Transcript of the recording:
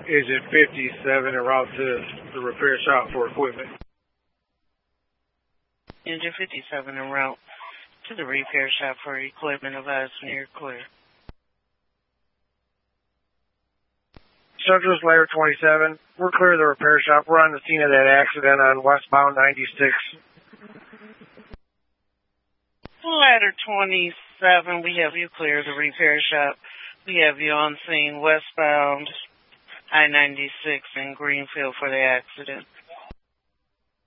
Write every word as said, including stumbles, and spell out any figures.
Agent fifty-seven en route to the repair shop for equipment. Engine fifty-seven en route to the repair shop for equipment. Advise when you're clear. Central Layer twenty-seven, we're clear of the repair shop. We're on the scene of that accident on westbound ninety-six. Ladder twenty-seven, we have you clear of the repair shop. We have you on scene westbound I ninety-six in Greenfield for the accident.